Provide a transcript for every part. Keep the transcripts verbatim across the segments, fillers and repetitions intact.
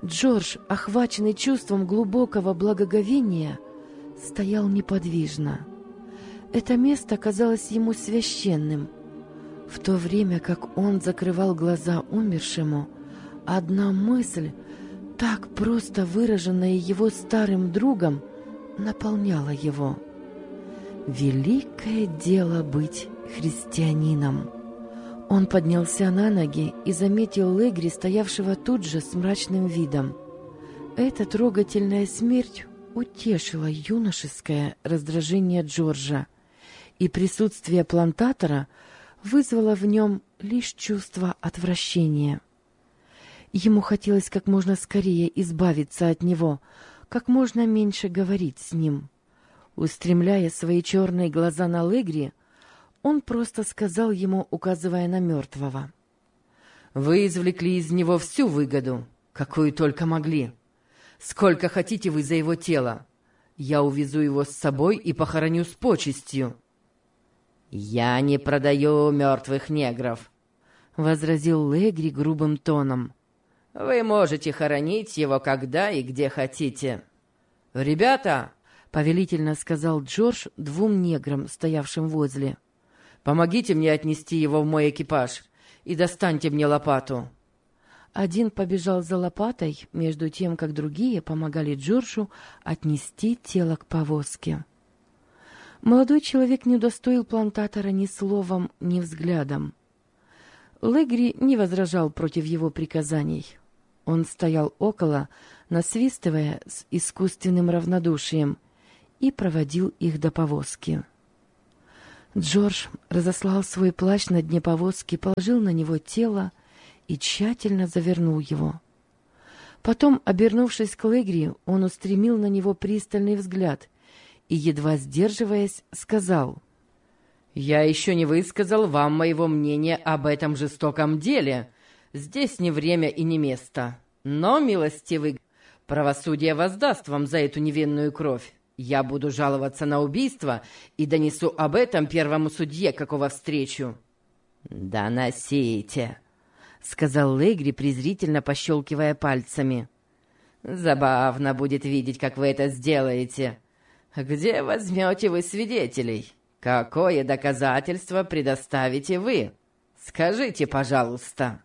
Джордж, охваченный чувством глубокого благоговения, стоял неподвижно. Это место казалось ему священным. В то время как он закрывал глаза умершему, одна мысль, так просто выраженная его старым другом, наполняла его. Великое дело быть христианином. Он поднялся на ноги и заметил Легри, стоявшего тут же с мрачным видом. Эта трогательная смерть утешила юношеское раздражение Джорджа, и присутствие плантатора вызвало в нем лишь чувство отвращения. Ему хотелось как можно скорее избавиться от него, как можно меньше говорить с ним. Устремляя свои черные глаза на Легри, он просто сказал ему, указывая на мертвого: «Вы извлекли из него всю выгоду, какую только могли. Сколько хотите вы за его тело? Я увезу его с собой и похороню с почестью». «Я не продаю мертвых негров», — возразил Легри грубым тоном. «Вы можете хоронить его когда и где хотите». «Ребята!» — повелительно сказал Джордж двум неграм, стоявшим возле. «Помогите мне отнести его в мой экипаж и достаньте мне лопату». Один побежал за лопатой, между тем, как другие помогали Джорджу отнести тело к повозке. Молодой человек не удостоил плантатора ни словом, ни взглядом. Легри не возражал против его приказаний. Он стоял около, насвистывая с искусственным равнодушием, и проводил их до повозки. Джордж разослал свой плащ на дне повозки, положил на него тело и тщательно завернул его. Потом, обернувшись к Легри, он устремил на него пристальный взгляд и, едва сдерживаясь, сказал: «Я еще не высказал вам моего мнения об этом жестоком деле. Здесь не время и не место. Но, милостивый, правосудие воздаст вам за эту невинную кровь. Я буду жаловаться на убийство и донесу об этом первому судье, какого встречу». «Доносите», — сказал Легри, презрительно пощелкивая пальцами. «Забавно будет видеть, как вы это сделаете. Где возьмете вы свидетелей? Какое доказательство предоставите вы? Скажите, пожалуйста».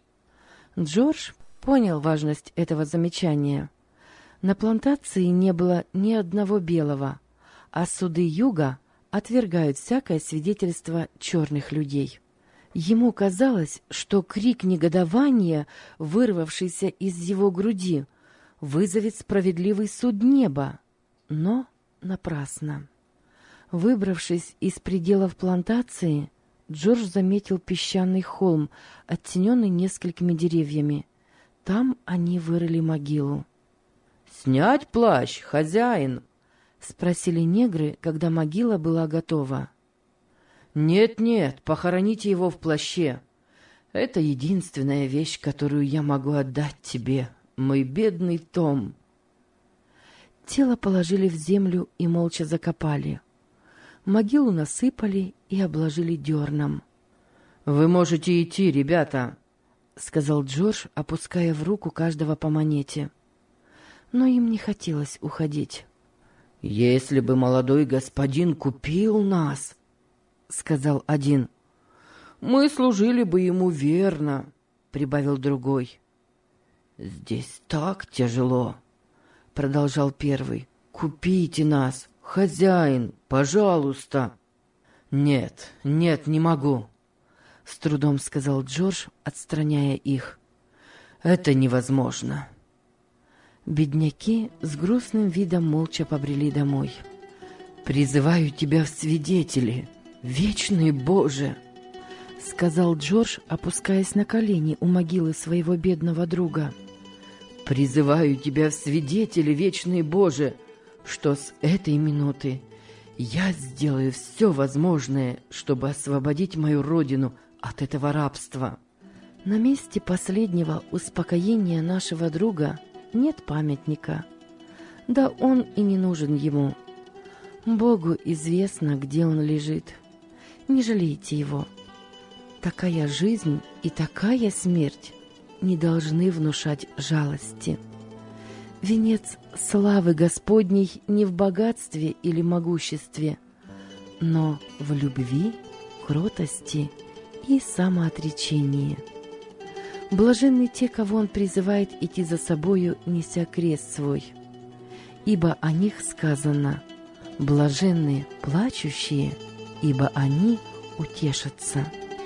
Джордж понял важность этого замечания. На плантации не было ни одного белого, а суды Юга отвергают всякое свидетельство черных людей. Ему казалось, что крик негодования, вырвавшийся из его груди, вызовет справедливый суд неба, но напрасно. Выбравшись из пределов плантации, Джордж заметил песчаный холм, оттененный несколькими деревьями. Там они вырыли могилу. «Снять плащ, хозяин?» — спросили негры, когда могила была готова. «Нет-нет, похороните его в плаще. Это единственная вещь, которую я могу отдать тебе, мой бедный Том». Тело положили в землю и молча закопали. Могилу насыпали и обложили дерном. «Вы можете идти, ребята», — сказал Джордж, опуская в руку каждого по монете. Но им не хотелось уходить. «Если бы молодой господин купил нас, — сказал один, — мы служили бы ему верно, — прибавил другой. «Здесь так тяжело, — продолжал первый. — Купите нас, хозяин, пожалуйста». «Нет, нет, не могу», — с трудом сказал Джордж, отстраняя их. «Это невозможно». Бедняки с грустным видом молча побрели домой. «Призываю тебя в свидетели, вечный Боже!» — сказал Джордж, опускаясь на колени у могилы своего бедного друга. «Призываю тебя в свидетели, вечный Боже, что с этой минуты я сделаю все возможное, чтобы освободить мою родину от этого рабства». На месте последнего успокоения нашего друга нет памятника. Да он и не нужен ему. Богу известно, где он лежит. Не жалейте его. Такая жизнь и такая смерть не должны внушать жалости. Венец славы Господней не в богатстве или могуществе, но в любви, кротости и самоотречении. Блаженны те, кого Он призывает идти за собою, неся крест свой. Ибо о них сказано: блаженны плачущие, ибо они утешатся.